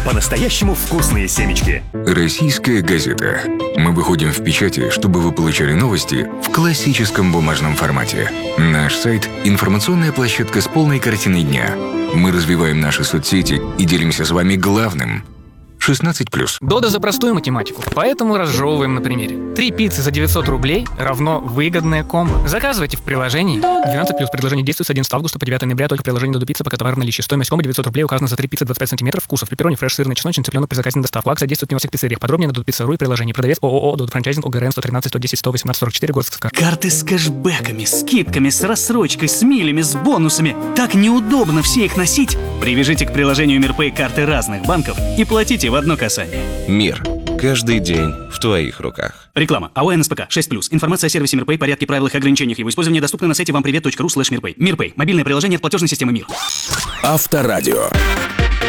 По-настоящему вкусные семечки. Российская газета. Мы выходим в печати, чтобы вы получали новости в классическом бумажном формате. Наш сайт – информационная площадка с полной картиной дня. Мы развиваем наши соцсети и делимся с вами главным. 16+. Дода за простую математику, поэтому разжевываем на примере. 3 пиццы за 900 рублей равно выгодное комбо. Заказывайте в приложении. 12+. Предложение действует с 11 августа по 9 ноября только в приложении Додо Пицца, пока товар в наличии. Стоимость комбо 900 рублей указана за 3 пиццы 25 сантиметров вкусов. Пепперони, фреш, сырный, чесночный, цыпленок при заказе на доставку. Акция действует не во всех пиццериях. Подробнее на dodopizza.ru и приложении. Продавец ООО Додо Франчайзинг ОГРН 113 110 118 44 город Сыскар. Карты с кэшбэками, скидками, с рассрочкой, с милями, с бонусами. Так неудобно все их носить. Привяжите к приложению МирПэй карты разных банков и платите в одно касание. Мир. Каждый день в твоих руках. Реклама. АО НСПК 6+. Информация о сервисе МирПэй, порядке, правилах и ограничениях его использования доступна на сайте вампривет.ру/мирпэй. МирПэй. Мобильное приложение от платежной системы МИР. Авторадио.